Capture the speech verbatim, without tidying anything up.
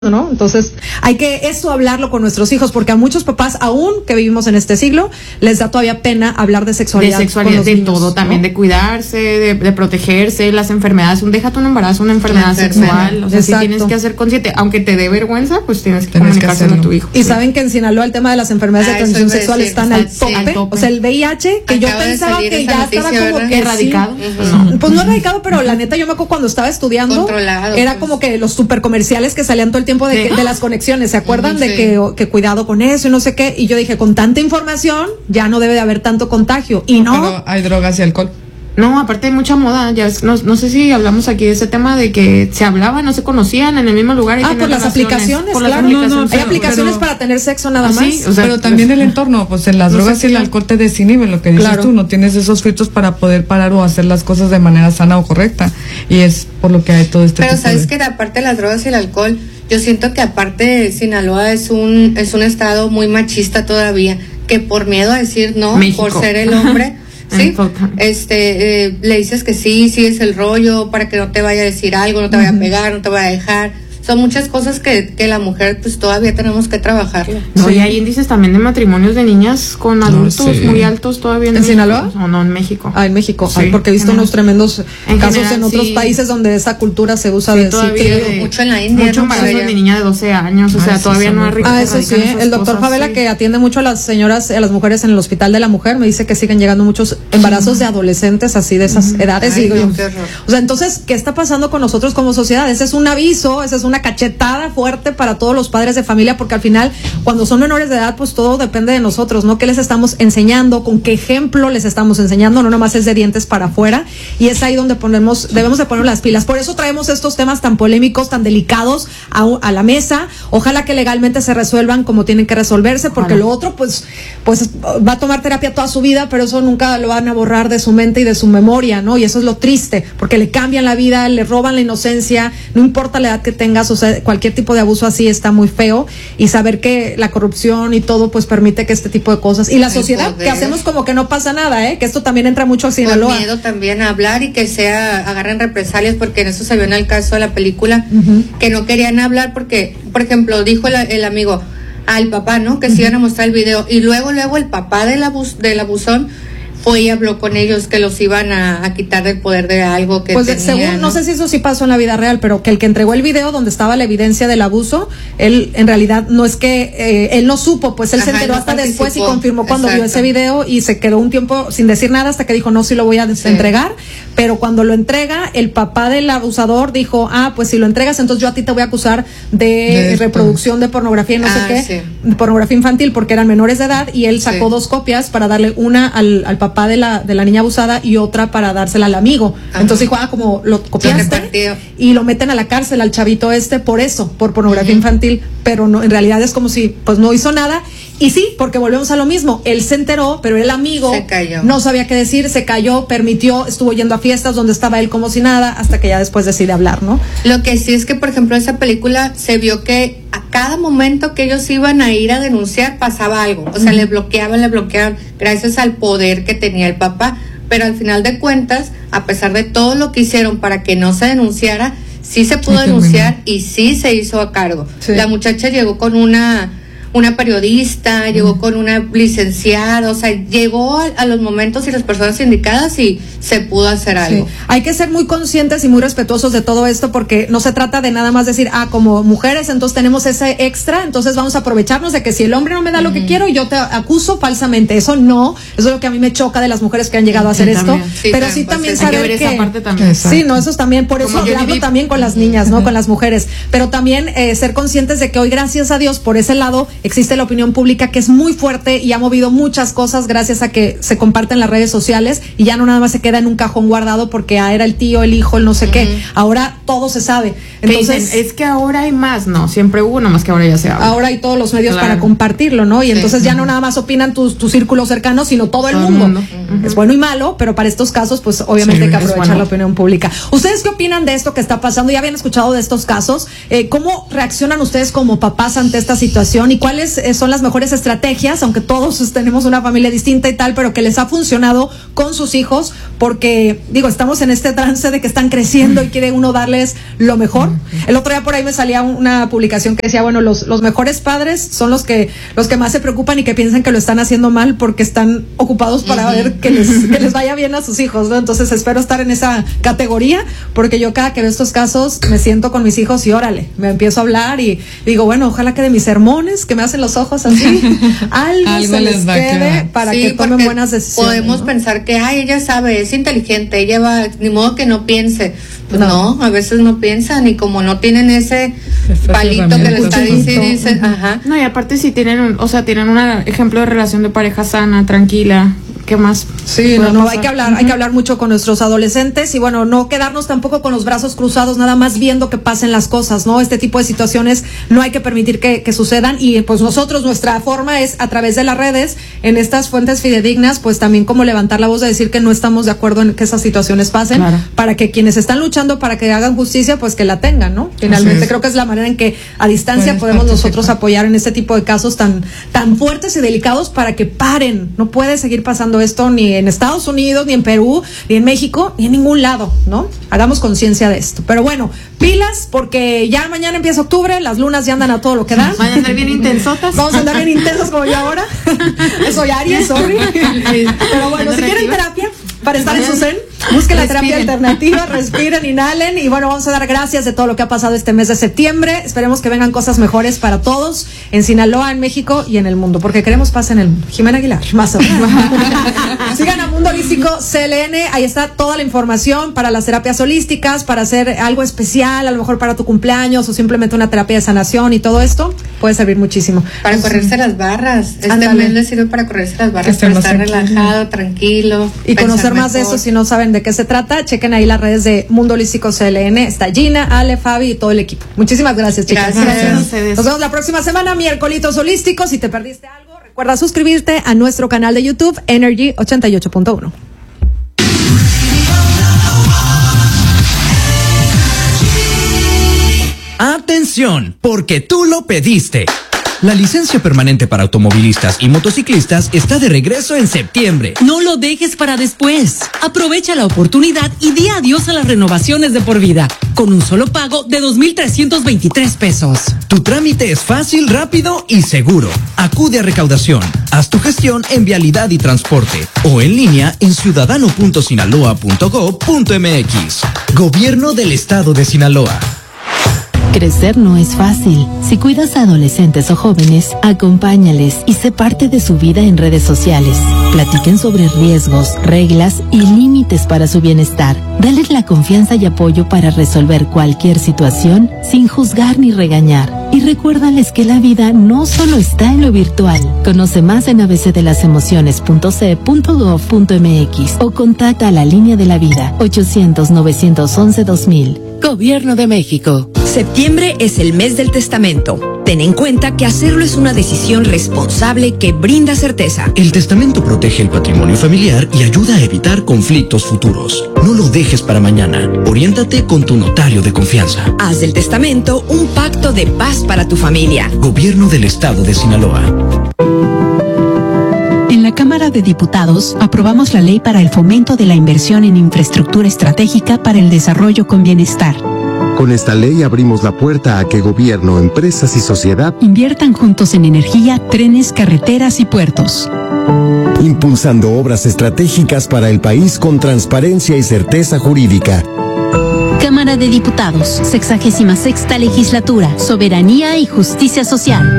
¿no? Entonces hay que eso hablarlo con nuestros hijos, porque a muchos papás, aún que vivimos en este siglo, les da todavía pena hablar de sexualidad. De sexualidad, con los de niños, todo, ¿no? también de cuidarse, de, de protegerse, las enfermedades. Un déjate un embarazo, una enfermedad sexual. O sea, sí tienes que hacer consciente, aunque te dé vergüenza, pues tienes que comunicárselo a tu hijo. Y sí. Saben que en Sinaloa el tema de las enfermedades ah, de transmisión sexual decir, están al tope. al tope. O sea, el V I H, que Acaba yo pensaba que ya noticia, estaba como ¿verdad? que erradicado. Sí. Uh-huh. Pues no erradicado, pero la neta, yo me acuerdo cuando estaba estudiando, Controlado, era pues. como que los super comerciales que salían todo el tiempo de, sí. que, de las conexiones, ¿se acuerdan? Sí. De que, que cuidado con eso y no sé qué. Y yo dije, con tanta información, ya no debe de haber tanto contagio. Y no. Pero hay drogas y alcohol. No, aparte hay mucha moda, ya no, no sé si hablamos aquí de ese tema de que se hablaban, no se conocían en el mismo lugar. Y ah, por las aplicaciones, por claro. las aplicaciones. No, no, pero, hay aplicaciones pero, para tener sexo nada ¿ah, más. sí? O sea, pero también el entorno, pues en las no drogas sé y el qué. alcohol te desinhiben, lo que dices Claro. tú, no tienes esos filtros para poder parar o hacer las cosas de manera sana o correcta. Y es por lo que hay todo este Pero tipo sabes de... que aparte de las drogas y el alcohol, yo siento que aparte Sinaloa es un es un estado muy machista todavía, que por miedo a decir no, México. por ser el hombre, sí, este eh, le dices que sí, sí es el rollo, para que no te vaya a decir algo, no te vaya a pegar, no te vaya a dejar. Son muchas cosas que, que la mujer pues todavía tenemos que trabajarlo. No, Sí. y hay índices también de matrimonios de niñas con adultos sí. muy altos todavía en, ¿En México. Sinaloa? O no, en México. Ah, en México, Sí, Ay, porque he visto en unos tremendos en casos general, en otros sí. países donde esa cultura se usa Sí, de todavía sí, de- que- mucho en la India, mucho ¿no? embarazo Pero de ya- niña de doce años, o Ay, sea, sí, todavía sí, no sí. hay rico. Ah, eso sí, el doctor Favela, que atiende mucho a las señoras, a las mujeres en el hospital de la mujer, me dice que siguen llegando muchos embarazos de adolescentes así de esas edades. Ay, y digo no, yo, qué horror. o sea, entonces, ¿qué está pasando con nosotros como sociedad? Ese es un aviso, esa es una cachetada fuerte para todos los padres de familia, porque al final, cuando son menores de edad, pues todo depende de nosotros, ¿no? ¿Qué les estamos enseñando? ¿Con qué ejemplo les estamos enseñando? No nomás es de dientes para afuera, y es ahí donde ponemos, debemos de poner las pilas. Por eso traemos estos temas tan polémicos, tan delicados a, a la mesa. Ojalá que legalmente se resuelvan como tienen que resolverse, porque Ojalá. lo otro, pues, pues va a tomar terapia toda su vida, pero eso nunca lo van a borrar de su mente y de su memoria, ¿no? Y eso es lo triste, porque le cambian la vida, le roban la inocencia, no importa la edad que tengas, o sea, cualquier tipo de abuso así está muy feo, y saber que la corrupción y todo, pues permite que este tipo de cosas, y la El sociedad, poder. que hacemos como que no pasa nada, ¿eh? Que esto también entra mucho a Con Sinaloa. miedo también a hablar y que sea agarren represalias, porque en eso se vio en el caso de la película, Ujú. que no querían hablar porque, por ejemplo, dijo el, el amigo al papá, ¿no? Que se iban a mostrar el video, y luego luego el papá del abus, del abusón fue y habló con ellos que los iban a, a quitar del poder de algo que Pues tenían, según, no sé si eso sí pasó en la vida real, pero que el que entregó el video donde estaba la evidencia del abuso, él en realidad no es que, eh, él no supo, pues él se Ajá, enteró no hasta después y participó. confirmó cuando vio Exacto. ese video, y se quedó un tiempo sin decir nada hasta que dijo, no, sí lo voy a des- Sí. entregar, pero cuando lo entrega, el papá del abusador dijo, ah, pues si lo entregas, entonces yo a ti te voy a acusar de, De esto. reproducción de pornografía y no Ah, sé qué, sí. de pornografía infantil, porque eran menores de edad, y él sacó Sí. dos copias para darle una al, al papá de la, de la niña abusada y otra para dársela al amigo. Ajá. Entonces dijo, ah, como lo copiaste, repartió. y lo meten a la cárcel al chavito este por eso, por pornografía Ujú. infantil, pero no, en realidad es como si pues no hizo nada. Y sí, porque volvemos a lo mismo, él se enteró, pero el amigo Se cayó. no sabía qué decir, se cayó, permitió, estuvo yendo a fiestas donde estaba él como si nada, hasta que ya después decide hablar, ¿no? Lo que sí es que, por ejemplo, en esa película se vio que a cada momento que ellos iban a ir a denunciar pasaba algo. O sea, le bloqueaban, le bloqueaban, gracias al poder que tenía el papá. Pero al final de cuentas, a pesar de todo lo que hicieron para que no se denunciara, sí se pudo Sí, denunciar y sí se hizo a cargo. Sí. La muchacha llegó con una una periodista, llegó con una licenciada, o sea, llegó a, a los momentos y las personas indicadas y se pudo hacer algo. Sí. Hay que ser muy conscientes y muy respetuosos de todo esto, porque no se trata de nada más decir, ah, como mujeres, entonces tenemos ese extra, entonces vamos a aprovecharnos de que si el hombre no me da lo que quiero, yo te acuso falsamente. Eso no, eso es lo que a mí me choca de las mujeres que han llegado a hacer Sí, esto, también. Sí, pero también, sí pues, también hay que saber ver que... esa parte también. Exacto. Sí, no, eso es también, por eso Como yo hablo viví- también con las niñas, ¿no? Con las mujeres, pero también eh, ser conscientes de que hoy, gracias a Dios, por ese lado, existe la opinión pública que es muy fuerte y ha movido muchas cosas gracias a que se comparten las redes sociales, y ya no nada más se queda en un cajón guardado porque ah, era el tío, el hijo, el no sé Ujú. qué. Ahora todo se sabe. Que Entonces, dicen, es que ahora hay más, no, siempre hubo, nomás que ahora ya se habla. ahora hay todos los medios Claro. para compartirlo, ¿no? Y Sí. entonces ya no nada más opinan tus tu círculo cercano, sino todo el Todo el mundo. mundo. Es bueno y malo, pero para estos casos, pues obviamente Sí, hay que es aprovechar bueno. la opinión pública. ¿Ustedes qué opinan de esto que está pasando? ¿Ya habían escuchado de estos casos? Eh, ¿Cómo reaccionan ustedes como papás ante esta situación? ¿Y cuáles eh, son las mejores estrategias, aunque todos tenemos una familia distinta y tal, pero que les ha funcionado con sus hijos? Porque, digo, estamos en este trance de que están creciendo y quiere uno darle darles lo mejor. Uh-huh. El otro día por ahí me salía una publicación que decía, bueno, los, los mejores padres son los que, los que más se preocupan y que piensan que lo están haciendo mal porque están ocupados para uh-huh. ver que les, que les vaya bien a sus hijos, ¿no? Entonces espero estar en esa categoría, porque yo cada que veo estos casos me siento con mis hijos y órale, me empiezo a hablar y digo, bueno, ojalá que de mis sermones que me hacen los ojos así, algo, algo se les, les quede para sí, que tomen buenas decisiones. Podemos ¿no? pensar que, ay, ella sabe, es inteligente, ella va, ni modo que no piense. Pues no. no, a veces no piensan y como no tienen ese Esa palito que les está diciendo, dicen, ajá. No, y aparte si tienen un, o sea, tienen un ejemplo de relación de pareja sana, tranquila. ¿Qué más? Sí, no, no, hay que hablar, uh-huh. hay que hablar mucho con nuestros adolescentes y bueno, no quedarnos tampoco con los brazos cruzados, nada más viendo que pasen las cosas, ¿no? Este tipo de situaciones no hay que permitir que, que sucedan y pues nosotros, nuestra forma es a través de las redes, en estas fuentes fidedignas, pues también como levantar la voz de decir que no estamos de acuerdo en que esas situaciones pasen, claro. para que quienes están luchando para que hagan justicia, pues que la tengan, ¿no? Finalmente creo que es la manera en que a distancia pues podemos nosotros apoyar en este tipo de casos tan, tan fuertes y delicados para que paren, no puede seguir pasando esto ni en Estados Unidos, ni en Perú, ni en México, ni en ningún lado, ¿no? Hagamos conciencia de esto. Pero bueno, pilas, porque ya mañana empieza octubre, las lunas ya andan a todo lo que dan. Van a andar bien intensotas. Vamos a andar bien intensos como yo ahora. Soy Aries, sorry. Pero bueno, si quieren terapia para estar en su zen, busquen la terapia alternativa, respiren, inhalen y bueno, vamos a dar gracias de todo lo que ha pasado este mes de septiembre. Esperemos que vengan cosas mejores para todos en Sinaloa, en México y en el mundo, porque queremos paz en el mundo. Jimena Aguilar, más o menos. Sigan a Mundo Holístico C L N, ahí está toda la información para las terapias holísticas, para hacer algo especial, a lo mejor para tu cumpleaños o simplemente una terapia de sanación y todo esto puede servir muchísimo. Para pues, correrse las barras, este mes le sirve para correrse las barras, para estar relajado, tranquilo. Y conocer más de eso, si no saben de qué se trata, chequen ahí las redes de Mundo Holístico C L N, está Gina, Ale, Fabi y todo el equipo. Muchísimas gracias, chicas. Gracias. gracias. Nos vemos la próxima semana, miércolitos holísticos. Si te perdiste algo, recuerda suscribirte a nuestro canal de YouTube, Energy ochenta y ocho punto uno. Atención, porque tú lo pediste. La licencia permanente para automovilistas y motociclistas está de regreso en septiembre. No lo dejes para después. Aprovecha la oportunidad y di adiós a las renovaciones de por vida, con un solo pago de dos mil trescientos veintitrés pesos. Tu trámite es fácil, rápido y seguro. Acude a recaudación, haz tu gestión en Vialidad y Transporte o en línea en ciudadano punto sinaloa punto gob punto mx. Gobierno del Estado de Sinaloa. Crecer no es fácil. Si cuidas a adolescentes o jóvenes, acompáñales y sé parte de su vida en redes sociales. Platiquen sobre riesgos, reglas y límites para su bienestar. Dales la confianza y apoyo para resolver cualquier situación sin juzgar ni regañar. Y recuérdales que la vida no solo está en lo virtual. Conoce más en a b c de las emociones punto c punto gob punto mx o contacta a la línea de la vida ochocientos, novecientos once, dos mil. Gobierno de México. Septiembre es el mes del testamento. Ten en cuenta que hacerlo es una decisión responsable que brinda certeza. El testamento protege el patrimonio familiar y ayuda a evitar conflictos futuros. No lo dejes para mañana. Oriéntate con tu notario de confianza. Haz del testamento un pacto de paz para tu familia. Gobierno del Estado de Sinaloa. En la Cámara de Diputados aprobamos la ley para el fomento de la inversión en infraestructura estratégica para el desarrollo con bienestar. Con esta ley abrimos la puerta a que gobierno, empresas y sociedad inviertan juntos en energía, trenes, carreteras y puertos. Impulsando obras estratégicas para el país con transparencia y certeza jurídica. Cámara de Diputados, sexagésima sexta legislatura, soberanía y justicia social.